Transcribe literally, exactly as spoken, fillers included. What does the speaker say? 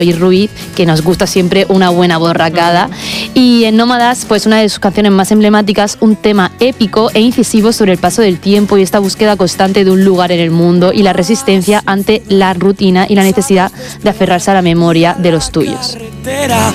y Ruiz, que nos gusta siempre una buena borracada. Y en Nómadas, pues una de sus canciones más emblemáticas, un tema épico e incisivo sobre el paso del tiempo y esta búsqueda constante de un lugar en el mundo y la resistencia ante la rutina y la necesidad de aferrarse a la memoria de los tuyos.